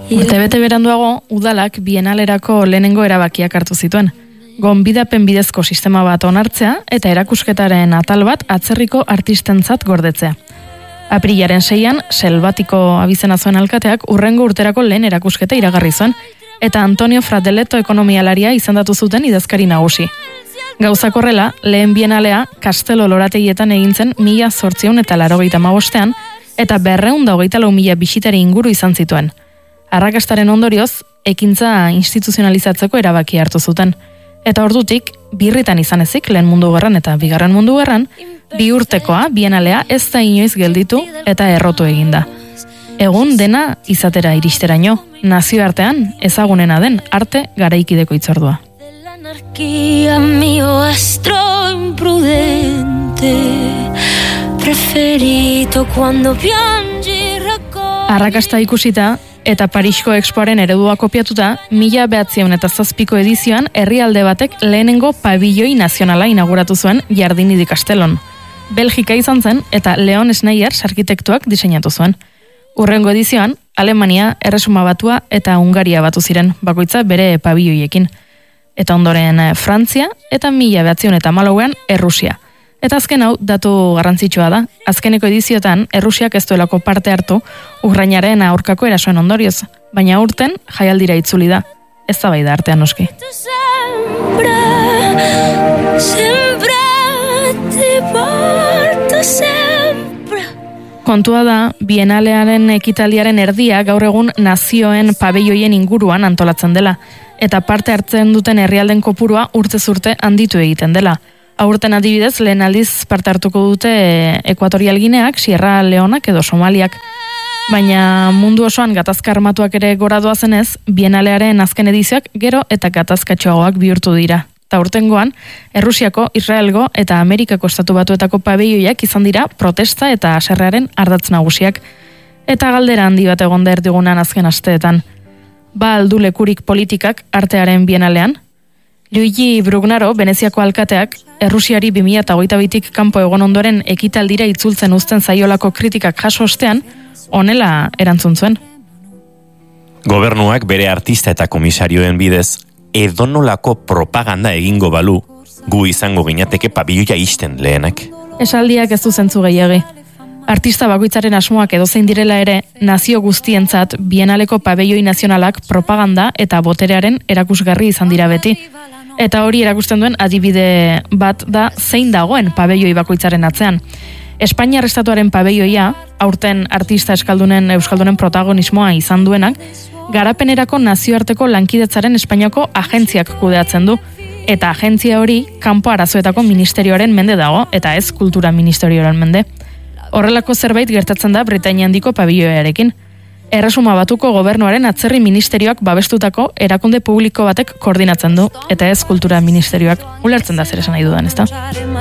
Urtebete beranduago, udalak bienalerako lehenengo erabakiak hartu zituen. Gonbidapen bidezko sistema bat onartzea eta erakusketaren atal bat atzerriko artistentzat gordetzea. Aprilaren 6an, Selvatiko abizena zuen alkateak urrengo urterako lehen erakusketa iragarri zuen, eta Antonio Fratelletto ekonomialaria izendatu zuten idazkari nagusi. Gauzak horrela, lehen bienalea Kastelo lorategietan egin zen 1885ean, eta 224.000 bisitari inguru izan zituen. Arrakastaren ondorioz, ekintza instituzionalizatzeko erabaki hartu zuten. Eta ordutik, birritan izan ezik lehen mundu gerran eta bigarren mundu gerran, bi urtekoa bienalea ez da inoiz gelditu eta errotu eginda. Egun dena izatera iristeraino, nazioartean ezagunena den arte garaikideko hitzordua. Arrakasta ikusita eta Parisko Expoaren eredua kopiatuta, 1907ko edizioan herrialde batek lehenengo pabilloi nazionala inauguratu zuen Jardini di Castellon. Belgika izan zen eta Leon Sneyers arkitektuak diseinatu zuen. Urrengo edizioan, Alemania, Erresuma Batua eta Hungaria batu ziren, bakoitza bere pabilloiekin. Eta ondoren Frantzia eta 1914an Errusia. Eta azken hau, datu garrantzitsua da. Azkeneko ediziotan, Errusiak ez duelako parte hartu Ukrainaren aurkako erasoen ondorioz, baina urten jaialdira itzuli da. Ez da bai da artean noski. Kontua da, bienalearen ekitaldiaren erdia gaur egun nazioen pabelloien inguruan antolatzen dela, eta parte hartzen duten herrialden kopurua urtez urte handitu egiten dela. Aurten adibidez, lehen aldiz parte hartuko dute Ekuatorial Gineak, Sierra Leonak edo Somaliak. Baina mundu osoan gatazka armatuak ere gora doazenez, bienalearen azken edizioak gero eta gatazkatxoagoak bihurtu dira. Ta urtengoan, Errusiako, Israelgo eta Amerikako estatu batuetako pabelloiak izan dira protesta eta haserrearen ardatz nagusiak. Eta galdera handi bat egon da erdigunan azken asteetan. Ba aldu lekurik politikak artearen bienalean? Luigi Brugnaro, Veneziako alkateak, Errusiari 2022tik kanpo egon ondoren ekitaldira itzultzen uzten zaiolako kritikak jaso ostean, honela erantzun zuen. Gobernuak bere artista eta komisarioen bidez, edonolako propaganda egingo balu, gu izango ginateke pabilloia isten lehenak. Esaldiak ez du zentzu gehiagi. Artista bakoitzaren asmoak edozein direla ere, nazio guztientzat bienaleko pabelloi nazionalak propaganda eta boterearen erakusgarri izan dira beti. Eta hori erakusten duen adibide bat da zein dagoen pabelloi bakoitzaren atzean. Espainiar estatuaren pabelloia, aurten artista euskaldunen protagonismoa izan duenak, garapenerako nazioarteko lankidetzaren Espainiako agentziak kudeatzen du. Eta agentzia hori kanpo arazoetako ministerioaren mende dago, eta ez kultura ministerioaren mende. Horrelako zerbait gertatzen da Britainia handiko pabelloiarekin. Erresuma Batuko gobernuaren atzerri ministerioak babestutako erakunde publiko batek koordinatzen du, eta ez kultura ministerioak. Ulertzen da zer esan nahi dudan, ezta?